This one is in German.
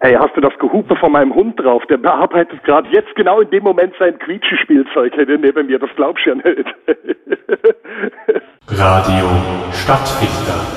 Hey, hast du das Gehupe von meinem Hund drauf? Der bearbeitet gerade jetzt genau in dem Moment sein Quietschespielzeug neben mir. Das glaubst du ja nicht. Radio Stadtfichter.